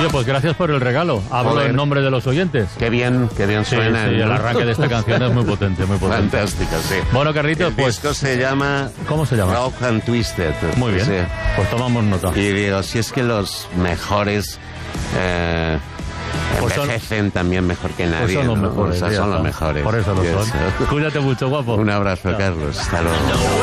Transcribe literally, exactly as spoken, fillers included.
Oye, pues gracias por el regalo. Hablo Joder. en nombre de los oyentes. Qué bien, qué bien Sí, suena. sí, el ¿no? arranque de esta canción es muy potente, muy potente. Fantástica, sí. Bueno, Carlitos, El pues... disco se llama... ¿Cómo se llama? Raw and Twisted. Muy bien, Sí. pues tomamos nota. Y digo, si es que los mejores eh, Pues son- envejecen también mejor que nadie. Pues son los ¿no? mejores. O sea, ya son los está. mejores. Por eso lo Y son. eso. Cuídate mucho, guapo. Un abrazo, Chao. Carlos. Hasta luego.